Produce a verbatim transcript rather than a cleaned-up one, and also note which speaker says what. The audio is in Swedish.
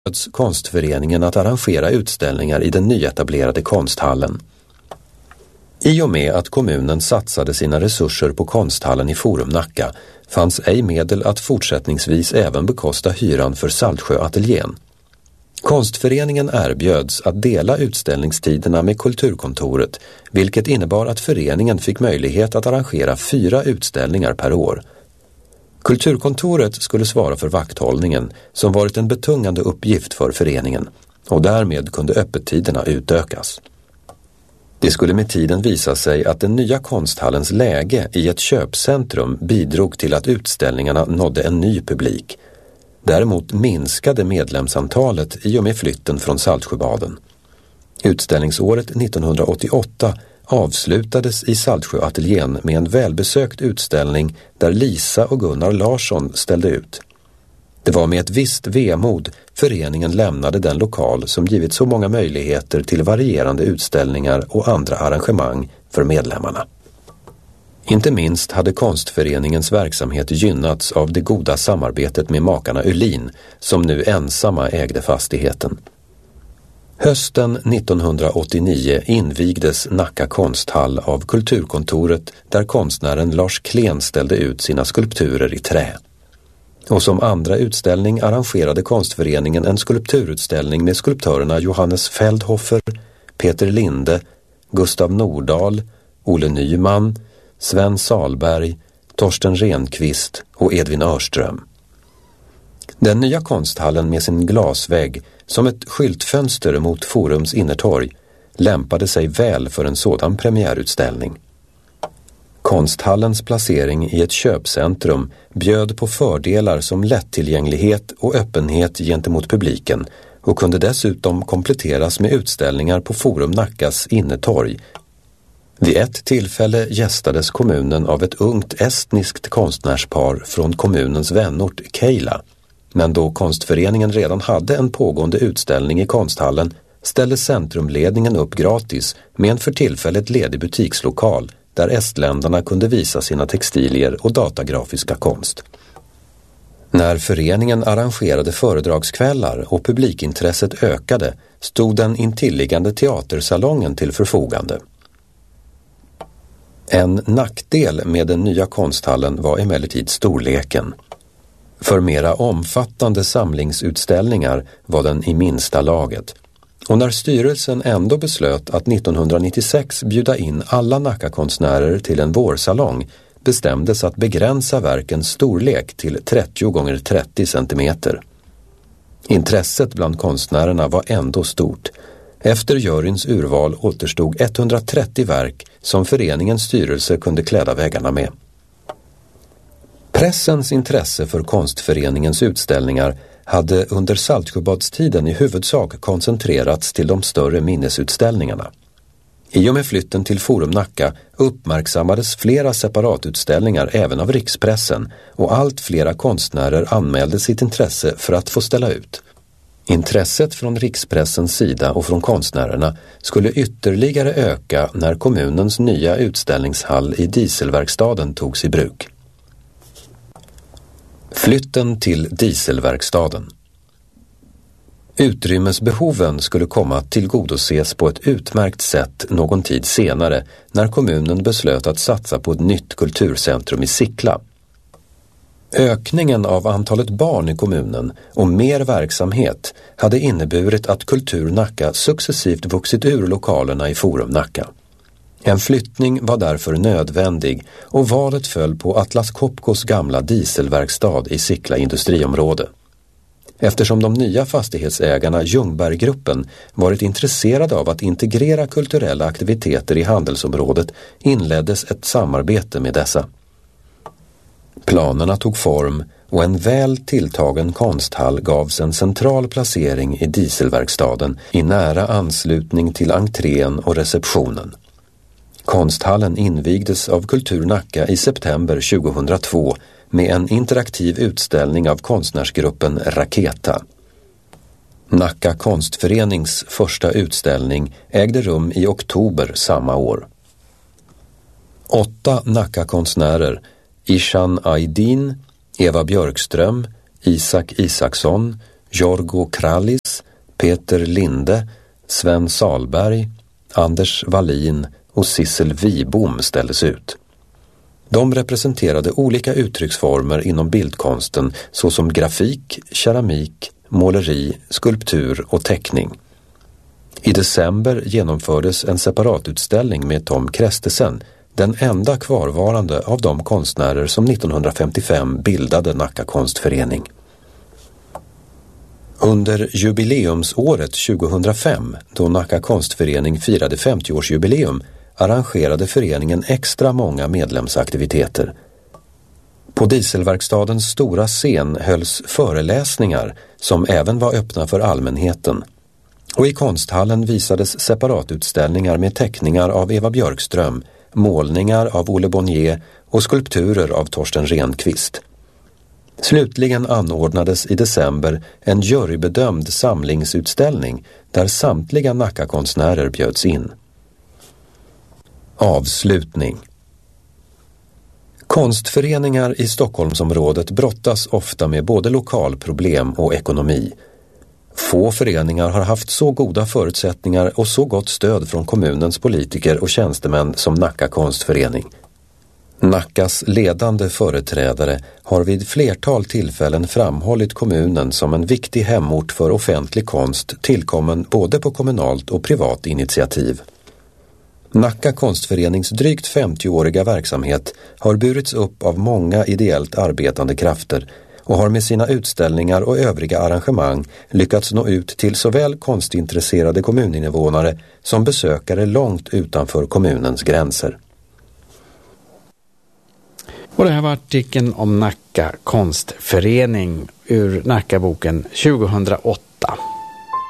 Speaker 1: konstföreningen att arrangera utställningar i den nyetablerade konsthallen. I och med att kommunen satsade sina resurser på konsthallen i Forum Nacka fanns ej medel att fortsättningsvis även bekosta hyran för Saltsjöateljén. Konstföreningen erbjöds att dela utställningstiderna med Kulturkontoret, vilket innebar att föreningen fick möjlighet att arrangera fyra utställningar per år. Kulturkontoret skulle svara för vakthållningen, som varit en betungande uppgift för föreningen, och därmed kunde öppettiderna utökas. Det skulle med tiden visa sig att den nya konsthallens läge i ett köpcentrum bidrog till att utställningarna nådde en ny publik. Däremot minskade medlemsantalet i och med flytten från Saltsjöbaden. Utställningsåret nittonhundraåttioåtta avslutades i Saltsjöateljén med en välbesökt utställning där Lisa och Gunnar Larsson ställde ut. Det var med ett visst vemod föreningen lämnade den lokal som givit så många möjligheter till varierande utställningar och andra arrangemang för medlemmarna. Inte minst hade konstföreningens verksamhet gynnats av det goda samarbetet med makarna Ölin, som nu ensamma ägde fastigheten. Hösten nittonhundraåttionio invigdes Nacka konsthall av Kulturkontoret, där konstnären Lars Klen ställde ut sina skulpturer i trä. Och som andra utställning arrangerade konstföreningen en skulpturutställning med skulptörerna Johannes Feldhofer, Peter Linde, Gustav Nordahl, Olle Nyman, Sven Salberg, Torsten Renqvist och Edvin Örström. Den nya konsthallen med sin glasvägg som ett skyltfönster mot Forums innertorg lämpade sig väl för en sådan premiärutställning. Konsthallens placering i ett köpcentrum bjöd på fördelar som lättillgänglighet och öppenhet gentemot publiken och kunde dessutom kompletteras med utställningar på Forum Nackas innertorg. Vid ett tillfälle gästades kommunen av ett ungt estniskt konstnärspar från kommunens vänort Keila. Men då konstföreningen redan hade en pågående utställning i konsthallen ställde centrumledningen upp gratis med en för tillfället ledig butikslokal där estländarna kunde visa sina textilier och datagrafiska konst. När föreningen arrangerade föredragskvällar och publikintresset ökade stod den intilliggande teatersalongen till förfogande. En nackdel med den nya konsthallen var emellertid storleken. För mera omfattande samlingsutställningar var den i minsta laget. Och när styrelsen ändå beslöt att nittonhundranittiosex bjuda in alla Nacka-konstnärer till en vårsalong bestämdes att begränsa verkens storlek till trettio gånger trettio centimeter. Intresset bland konstnärerna var ändå stort. Efter juryns urval återstod etthundratrettio verk som föreningens styrelse kunde kläda väggarna med. Pressens intresse för konstföreningens utställningar hade under Saltsjöbadstiden i huvudsak koncentrerats till de större minnesutställningarna. I och med flytten till Forum Nacka uppmärksammades flera separatutställningar även av rikspressen och allt flera konstnärer anmälde sitt intresse för att få ställa ut. Intresset från rikspressens sida och från konstnärerna skulle ytterligare öka när kommunens nya utställningshall i Dieselverkstaden togs i bruk. Flytten till Dieselverkstaden. Utrymmesbehoven skulle komma att tillgodoses på ett utmärkt sätt någon tid senare när kommunen beslöt att satsa på ett nytt kulturcentrum i Sickla. Ökningen av antalet barn i kommunen och mer verksamhet hade inneburit att Kultur Nacka successivt vuxit ur lokalerna i Forum Nacka. En flyttning var därför nödvändig och valet föll på Atlas Copcos gamla dieselverkstad i Sickla industriområde. Eftersom de nya fastighetsägarna Ljungberggruppen varit intresserade av att integrera kulturella aktiviteter i handelsområdet inleddes ett samarbete med dessa. Planerna tog form och en väl tilltagen konsthall gavs en central placering i dieselverkstaden i nära anslutning till entrén och receptionen. Konsthallen invigdes av Kultur Nacka i september tjugohundratvå med en interaktiv utställning av konstnärsgruppen Raketa. Nacka konstförenings första utställning ägde rum i oktober samma år. Åtta Nacka-konstnärer, Ishan Aydin, Eva Björkström, Isak Isaksson, Jorgo Krallis, Peter Linde, Sven Salberg, Anders Wallin och Sissel Wibom ställdes ut. De representerade olika uttrycksformer inom bildkonsten såsom grafik, keramik, måleri, skulptur och teckning. I december genomfördes en separatutställning med Tom Krestesen, den enda kvarvarande av de konstnärer som nittonhundrafemtiofem bildade Nacka konstförening. Under jubileumsåret tjugohundrafem, då Nacka konstförening firade femtioårsjubileum, arrangerade föreningen extra många medlemsaktiviteter. På Dieselverkstadens stora scen hölls föreläsningar som även var öppna för allmänheten. Och i konsthallen visades separatutställningar med teckningar av Eva Björkström, målningar av Olle Bonnier och skulpturer av Torsten Renqvist. Slutligen anordnades i december en jurybedömd samlingsutställning där samtliga Nacka-konstnärer bjöds in. Avslutning. Konstföreningar i Stockholmsområdet brottas ofta med både lokalproblem och ekonomi. Få föreningar har haft så goda förutsättningar och så gott stöd från kommunens politiker och tjänstemän som Nacka konstförening. Nackas ledande företrädare har vid flertal tillfällen framhållit kommunen som en viktig hemort för offentlig konst tillkommen både på kommunalt och privat initiativ. Nacka konstförenings drygt femtioåriga verksamhet har burits upp av många ideellt arbetande krafter och har med sina utställningar och övriga arrangemang lyckats nå ut till såväl konstintresserade kommuninvånare som besökare långt utanför kommunens gränser.
Speaker 2: Och det här var artikeln om Nacka konstförening ur Nackaboken tjugohundraåtta.